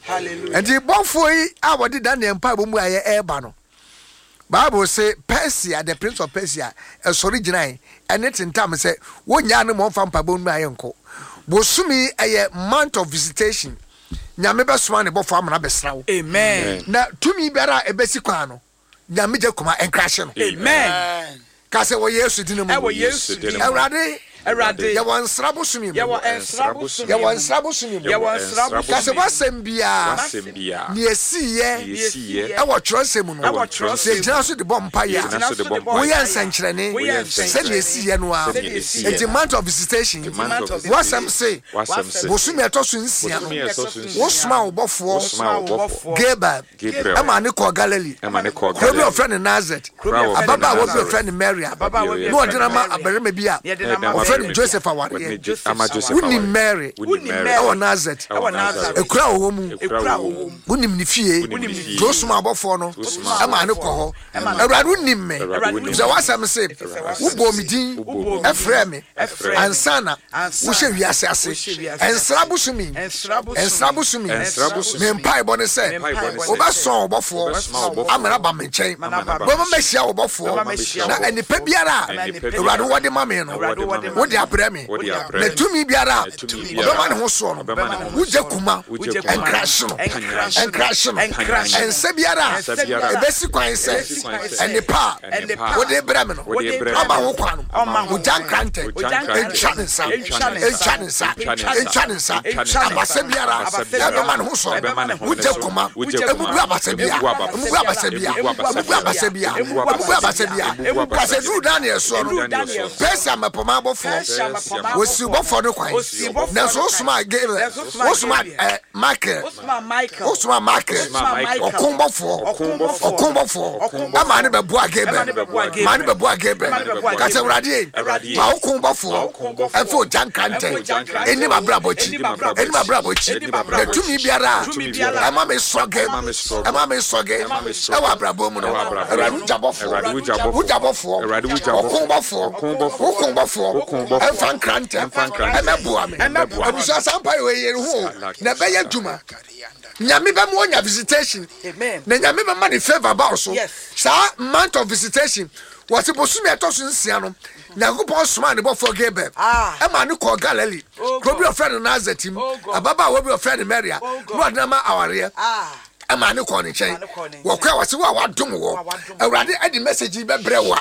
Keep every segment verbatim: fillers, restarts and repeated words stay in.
Hallelujah. And the bonfire I what did Daniel Empire bomu aye airban. Bible say Persia, the prince of Persia, as original, and it's in time say one yan more from Pabon my uncle. Bosumi a month of visitation. Nyameba swan about farm and abesraw. Amen. Now to me better a besiquano. Nyamija kuma and crashing. Amen. Cause I was yes to dinner. I was yes to dinner. Already. Erade ya wan srabo sumi ya wan srabo sumi ya wan srabo sumi ya wan srabo kase wasem bia wasembia ni esiye ni esiye e wo trosem no e wo trosem se jina so de bompa ya wo yan sankrene se ni esiye no a enti month of visitation wasem say wo sumi etoso nsia no wo suma wo bofo Gabriel e ma ne ko Galilee e ma ne ko Galilee no friend Nazareth ababa wo be friend Mary no odina ma aberema bia friend Joseph aware unim Mary unim Nazareth ekura wo mu unim ni fie josuma abofo no ama ne ko ho awurade unim me ze wasam se wo bom din efre me ansana wo hwe wiase ase ensra busumi ensra busumi me mpai bone se wo ba so obofo amara ba me nchen bo ma mehia obofo na enipa biara awurade wo de ma me no wo de abrami na tumi biara obama ne ho so no wuje kuma en crash no en crash no en se biara ebesi kwan se enipa wo de brami no ama wo kwan no wo jan krante en chanisa en chanisa en chanisa abase biara obama ne ho so wuje kuma ebubu abase biara ebubu abase biara ebubu abase biara ebubu abase biara kwase du Daniel so no pesa mapoma bofo wosi bofo no kwan na so suma give osuma Michael osuma Michael okunbofo okunbofo ama ne bebu agebe ma ne bebu agebe ka se urade ma okunbofo efo jankante eni mabrabochi eni mabrabochi na tumi biara ama me soge ama me soge e wa brabo mu no urade jabofo urade jabofo okunbofo okunbofo efan krante emebua me abusa sampa we yer ho na be ya djuma nyame be mo nya visitation amen na nyame be man favor ba so sa month of visitation what supposed to etoso nsia no na go pon soma ne bofo Gabriel e ma ne ko Galilee grobi of friend Nazareth ababa wo bi of friend Mary no adama aware ama ne ko ne chen wo kwa wase wa wadom wo awurade adi message be bre wo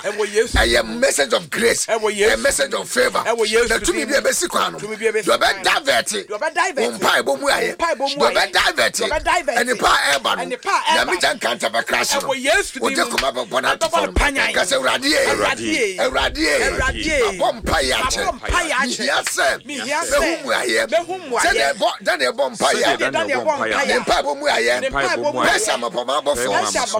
a message of grace a message of favor na tumi bi e be sikwa no do be divert do mpa bo mu aye do be divert eni pa eba no ya mi jan kanta be crash no o je kuma bo bona to ka se awurade awurade awurade bo mpa ya che ya se be hu mu aye se de bo dan e bo mpa ya dan mpa bo mu aye Pesa mapoma bofo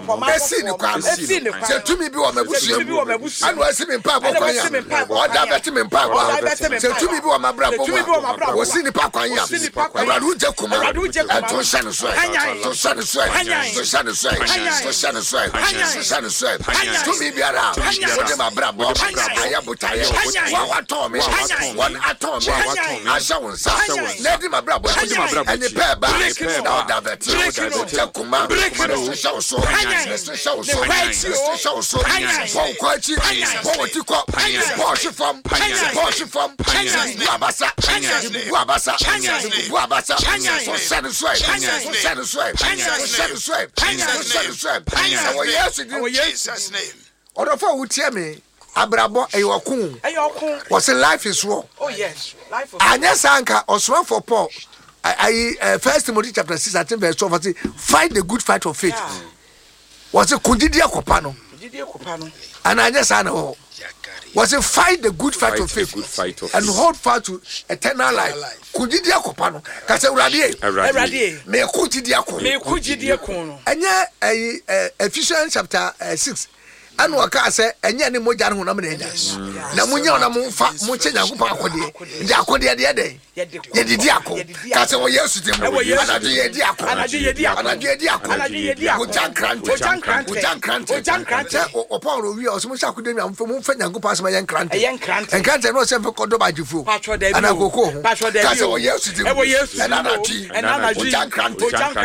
esi ni kwa se tumi bi wo mabusu anu esi me mpa bo kwanya o da beti me mpa bo se tumi bi wo mabra bo wo si ni pa kwanya awurade uje kuma to shane so to shane so to shane so to shane so to shane so tumi bi ara wo de mabra bo aya botaye wa wa to me one atom asha wonsa na di mabra bo ani pe ba na da beti kuma break show so show so show so bon kwachi bon tiko bosh from bosh from abasa abasa abasa so satisfied so satisfied so satisfied so satisfied oh yes in Jesus name odofa wutie me abrabo eyokun eyokun was life is war oh yes life of anya sanka oswan for Paul I, I uh, First Timothy chapter six, I think verse twelve. Fight the good fight of faith. Yeah. Was it kunjidia kopano? Kunjidia kopano. And I just know. Was it fight the good fight, fight of faith, good fight of and hold fast to eternal life? Kunjidia kopano. Kase uradi. Uradi. Me kunjidia kono. Me kunjidia kono. Anya Ephesians chapter uh, six. Anu waka se enye ne moja no na me na na munya na mfa mo che nyankopon akode ndi akode de de ye didi ako ka se wo Yesu dem anadu ye di ako anadu ye di ako anadu ye di ako anadu ye di ako jankrante jankrante jankrante jankrante o Paul wi o so mo sha akode mi amfa mo mfa nyankopon asema ye nkrante ye nkrante nkrante no se mfa kodo bajifu anakoko ka se wo Yesu dem anadu anadu jankrante jankrante